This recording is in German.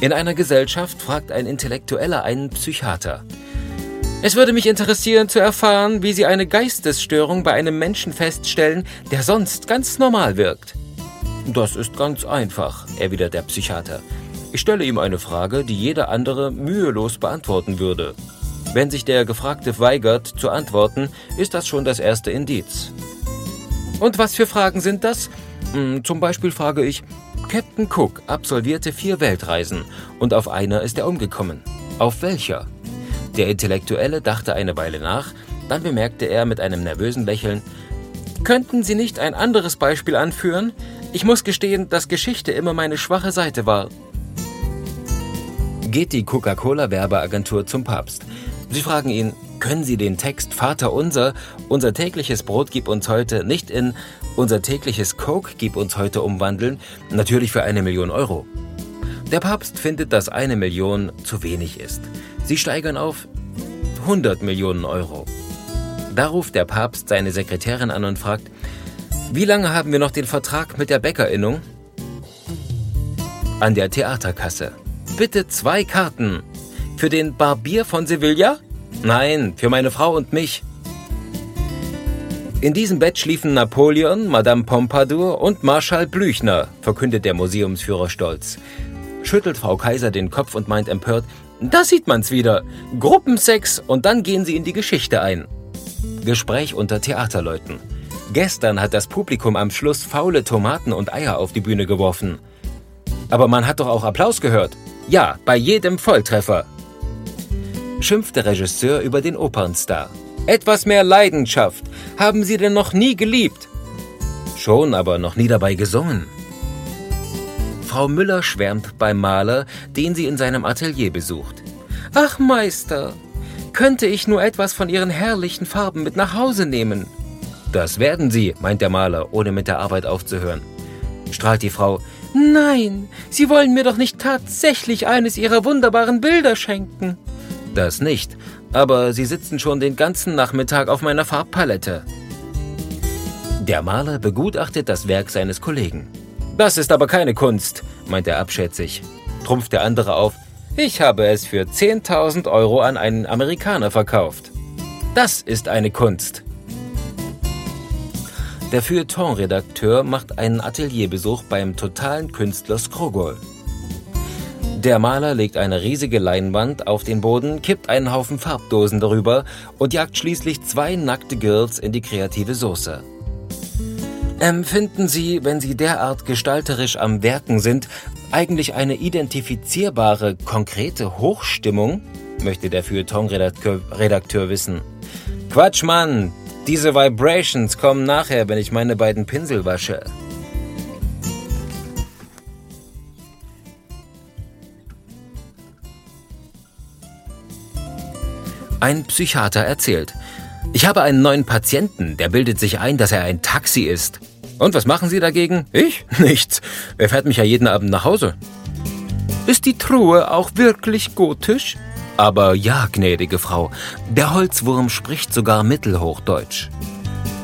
In einer Gesellschaft fragt ein Intellektueller einen Psychiater: Es würde mich interessieren zu erfahren, wie Sie eine Geistesstörung bei einem Menschen feststellen, der sonst ganz normal wirkt. Das ist ganz einfach, erwidert der Psychiater. Ich stelle ihm eine Frage, die jeder andere mühelos beantworten würde. Wenn sich der Gefragte weigert zu antworten, ist das schon das erste Indiz. Und was für Fragen sind das? Zum Beispiel frage ich: Captain Cook absolvierte 4 Weltreisen und auf einer ist er umgekommen. Auf welcher? Der Intellektuelle dachte eine Weile nach, dann bemerkte er mit einem nervösen Lächeln: Könnten Sie nicht ein anderes Beispiel anführen? Ich muss gestehen, dass Geschichte immer meine schwache Seite war. Geht die Coca-Cola-Werbeagentur zum Papst. Sie fragen ihn: Können Sie den Text Vater unser, unser tägliches Brot gib uns heute, nicht in unser tägliches Coke gib uns heute umwandeln? Natürlich für 1 Million Euro. Der Papst findet, dass 1 Million zu wenig ist. Sie steigern auf 100 Millionen Euro. Da ruft der Papst seine Sekretärin an und fragt: Wie lange haben wir noch den Vertrag mit der Bäckerinnung? An der Theaterkasse: Bitte 2 Karten. Für den Barbier von Sevilla? Nein, für meine Frau und mich. In diesem Bett schliefen Napoleon, Madame Pompadour und Marschall Blüchner, verkündet der Museumsführer stolz. Schüttelt Frau Kaiser den Kopf und meint empört: Da sieht man's wieder. Gruppensex und dann gehen sie in die Geschichte ein. Gespräch unter Theaterleuten. Gestern hat das Publikum am Schluss faule Tomaten und Eier auf die Bühne geworfen. Aber man hat doch auch Applaus gehört. Ja, bei jedem Volltreffer. Schimpft der Regisseur über den Opernstar. Etwas mehr Leidenschaft. Haben Sie denn noch nie geliebt? Schon, aber noch nie dabei gesungen. Frau Müller schwärmt beim Maler, den sie in seinem Atelier besucht. Ach Meister, könnte ich nur etwas von Ihren herrlichen Farben mit nach Hause nehmen? Das werden Sie, meint der Maler, ohne mit der Arbeit aufzuhören. Strahlt die Frau: Nein, Sie wollen mir doch nicht tatsächlich eines Ihrer wunderbaren Bilder schenken. Das nicht, aber Sie sitzen schon den ganzen Nachmittag auf meiner Farbpalette. Der Maler begutachtet das Werk seines Kollegen. Das ist aber keine Kunst, meint er abschätzig. Trumpft der andere auf: Ich habe es für 10.000 Euro an einen Amerikaner verkauft. Das ist eine Kunst. Der Feuilleton-Redakteur macht einen Atelierbesuch beim totalen Künstler Skrogol. Der Maler legt eine riesige Leinwand auf den Boden, kippt einen Haufen Farbdosen darüber und jagt schließlich 2 nackte Girls in die kreative Soße. Empfinden Sie, wenn Sie derart gestalterisch am Werken sind, eigentlich eine identifizierbare, konkrete Hochstimmung? Möchte der Feuilleton-Redakteur wissen. Quatsch, Mann! Diese Vibrations kommen nachher, wenn ich meine beiden Pinsel wasche. Ein Psychiater erzählt: Ich habe einen neuen Patienten, der bildet sich ein, dass er ein Taxi ist. Und was machen Sie dagegen? Ich? Nichts. Er fährt mich ja jeden Abend nach Hause. Ist die Truhe auch wirklich gotisch? Aber ja, gnädige Frau, der Holzwurm spricht sogar Mittelhochdeutsch.